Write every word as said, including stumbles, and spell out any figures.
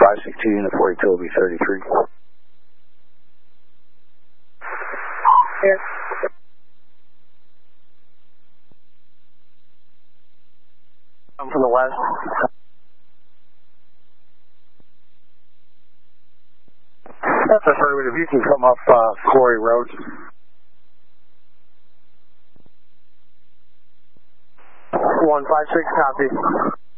five six two, unit forty-two will be thirty-three. Here. Come from the west. That's affirmative. You can come up uh, Quarry Road. one five six, copy.